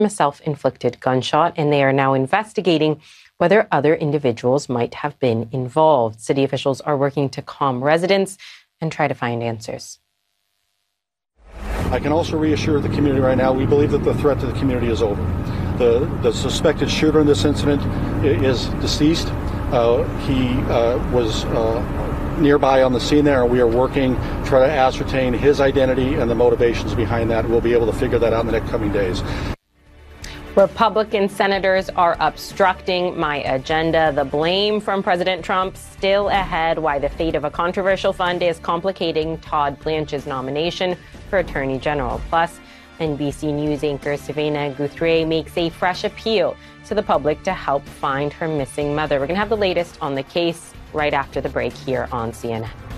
a self-inflicted gunshot, and they are now investigating whether other individuals might have been involved. City officials are working to calm residents and try to find answers. I can also reassure the community right now, we believe that the threat to the community is over. The suspected shooter in this incident is deceased. He was nearby on the scene there, and we are working to try to ascertain his identity and the motivations behind that. We'll be able to figure that out in the next coming days. Republican senators are obstructing my agenda. The blame from President Trump still ahead. Why the fate of a controversial fund is complicating Todd Blanche's nomination for Attorney General. Plus, NBC News anchor Savannah Guthrie makes a fresh appeal to the public to help find her missing mother. We're going to have the latest on the case right after the break here on CNN.